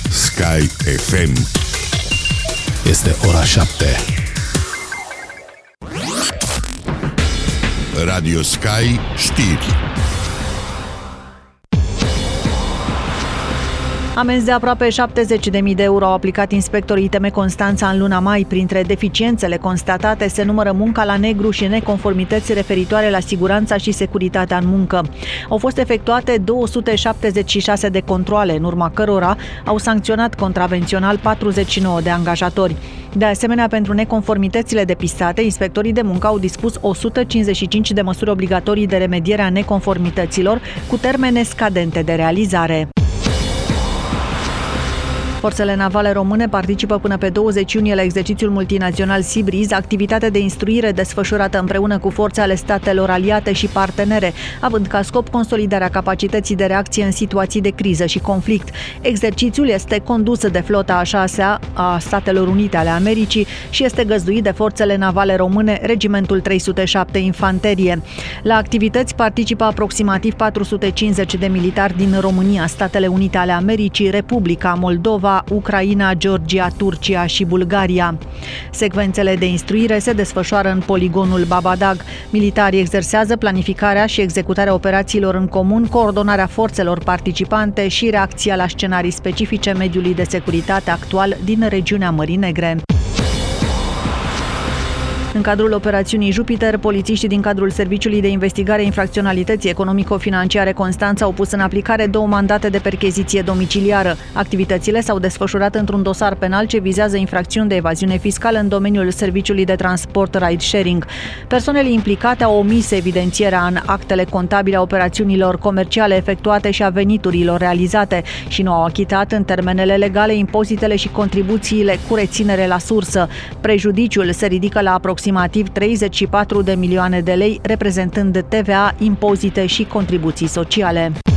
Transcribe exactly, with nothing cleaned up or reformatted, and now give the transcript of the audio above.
Sky F M. Este ora șapte. Radio Sky știri. Amenzi de aproape șaptezeci de mii de euro au aplicat inspectorii I T M Constanța în luna mai. Printre deficiențele constatate se numără munca la negru și neconformități referitoare la siguranța și securitatea în muncă. Au fost efectuate două sute șaptezeci și șase de controale, în urma cărora au sancționat contravențional patruzeci și nouă de angajatori. De asemenea, pentru neconformitățile depistate, inspectorii de muncă au dispus o sută cincizeci și cinci de măsuri obligatorii de remediere a neconformităților cu termene scadente de realizare. Forțele navale române participă până pe douăzeci iunie la exercițiul multinațional SeaBreeze, activitate de instruire desfășurată împreună cu forțe ale statelor aliate și partenere, având ca scop consolidarea capacității de reacție în situații de criză și conflict. Exercițiul este condus de flota a șasea a Statelor Unite ale Americii și este găzduit de forțele navale române, regimentul trei sute șapte Infanterie. La activități participă aproximativ patru sute cincizeci de militari din România, Statele Unite ale Americii, Republica Moldova, Ucraina, Georgia, Turcia și Bulgaria. Secvențele de instruire se desfășoară în poligonul Babadag. Militarii exersează planificarea și executarea operațiilor în comun, coordonarea forțelor participante și reacția la scenarii specifice mediului de securitate actual din regiunea Mării Negre. În cadrul operațiunii Jupiter, polițiștii din cadrul Serviciului de Investigare Infracționalității Economico-Financiare Constanța au pus în aplicare două mandate de percheziție domiciliară. Activitățile s-au desfășurat într-un dosar penal ce vizează infracțiuni de evaziune fiscală în domeniul serviciului de transport ride-sharing. Persoanele implicate au omis evidențierea în actele contabile a operațiunilor comerciale efectuate și a veniturilor realizate și nu au achitat în termenele legale impozitele și contribuțiile cu reținere la sursă. Prejudiciul se ridică la aproximativ aproximativ treizeci și patru de milioane de lei, reprezentând T V A, impozite și contribuții sociale.